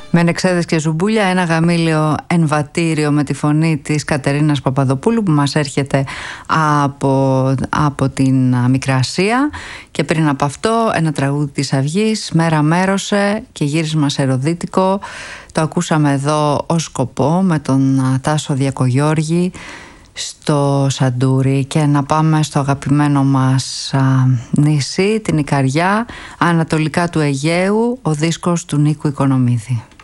Με νεξέδες και ζουμπούλια, ένα γαμήλιο εμβατήριο με τη φωνή της Κατερίνας Παπαδοπούλου που μας έρχεται από την Μικρασία, και πριν από αυτό ένα τραγούδι της Αυγής, Μέρα μέρωσε και γύρισμα σε Ροδίτικο. Το ακούσαμε εδώ ως σκοπό με τον Τάσο Διακογιώργη στο Σαντούρι. Και να πάμε στο αγαπημένο μας νησί, την Ικαριά, ανατολικά του Αιγαίου, ο δίσκος του Νίκου Οικονομίδη.